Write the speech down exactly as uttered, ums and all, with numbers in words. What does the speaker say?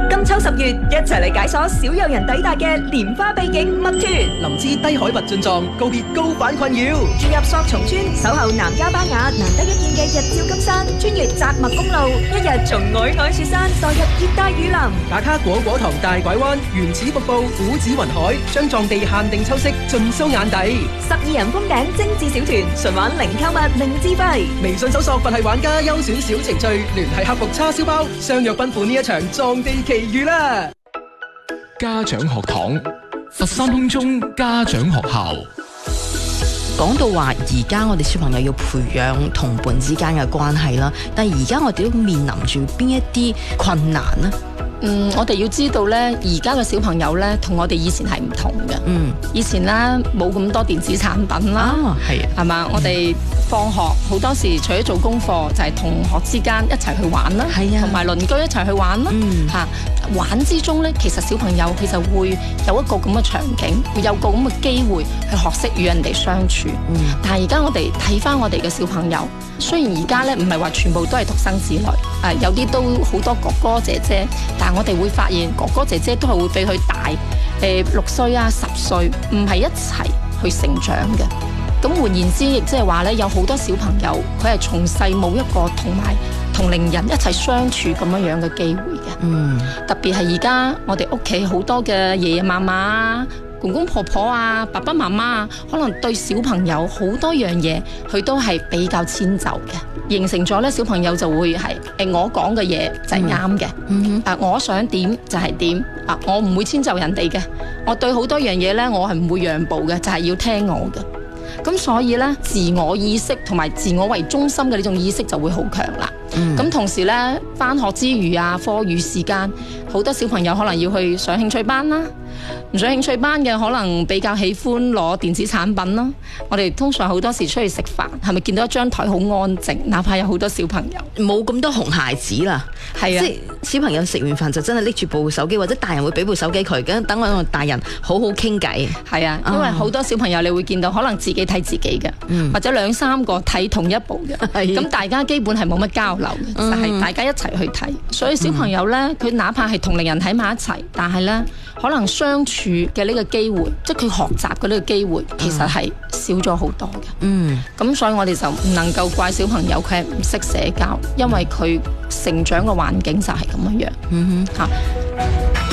金秋十月，一齊嚟解鎖少有人抵達嘅蓮花秘境墨脱。 林芝低海拔進藏，告別高反困擾。 住入索松村，守候南迦巴雅難得一見嘅日照金山，穿越扎麥公路，一日從皚皚雪山墮入熱帶雨林。 打卡果果塘大拐彎、原始瀑布、古紫雲海，將藏地限定秋色盡收眼底。 十二人封頂精緻小團，純玩零購物零資費。 微信搜索佛系玩家優選小程序，聯繫客服叉燒包，相約奔赴呢一場藏地奇遇啦！ 家長學堂，佛山空中家長學校。 講到話而家我哋小朋友要培養同伴之間嘅關係啦，但係而家我哋都面臨住邊一啲困難呢？ 嗯，我哋要知道咧，而家嘅小朋友咧，同我哋以前係唔同嘅。 嗯， 以前咧冇咁多電子產品啦， 係啊， 係嘛？我哋放學好多時除咗做功課，就係、是、同學之間一齊去玩啦， 係啊， 同埋鄰居一齊去玩啦。 嗯， 嚇玩之中咧，其實小朋友佢就會有一個咁嘅場景，會有個咁嘅機會去學識與人哋相處。 嗯， 但係而家我哋睇翻我哋嘅小朋友，雖然而家咧唔係話全部都係獨生子女，誒、呃、有啲都好多哥哥姐姐，但係我哋會發現哥哥姐姐都係會比佢大誒六歲啊十歲，唔係一齊去成長嘅。咁換言之，亦即係話咧，有好多小朋友佢係從細冇一個同埋同齡人一齊相處咁樣樣嘅機會嘅。 嗯， 特別係而家我哋屋企好多嘅爺爺嫲嫲啊、公公婆婆啊、爸爸媽媽啊，可能對小朋友好多樣嘢，佢都係比較遷就嘅，形成咗咧小朋友就會係誒我講嘅嘢就係啱嘅， 嗯啊我想點就係點，啊我唔會遷就人哋嘅，我對好多樣嘢咧我係唔會讓步嘅，就係要聽我嘅。咁所以咧，自我意識同埋自我為中心嘅呢種意識就會好強啦。咁、嗯、同時咧，返學之餘啊，課餘時間，好多小朋友可能要去上興趣班啦。唔上興趣班嘅可能比較喜歡攞電子產品啦。我哋通常好多時出去食飯，係咪見到一張台好安靜，哪怕有好多小朋友， 冇咁多熊孩子啦。 係啊， 即係小朋友食完飯就真係拎住部手機，或者大人會俾部手機佢，咁等我哋大人好好傾偈。 係啊，因為好多小朋友你會見到可能自己睇自己嘅， 嗯、 或者兩三個睇同一部嘅，咁、啊、大家基本係冇乜交流嘅，嗯、就係大家一齊去睇。所以小朋友呢，佢、嗯、哪怕係同齡人睇埋一齊，但係呢，可能相處嘅呢個機會，即係佢學習嘅呢個機會，其實係少咗好多嘅。嗯，咁所以我哋就唔能夠怪小朋友佢係唔識社交，因為佢成長嘅環境就係咁樣樣。嗯哼，嚇。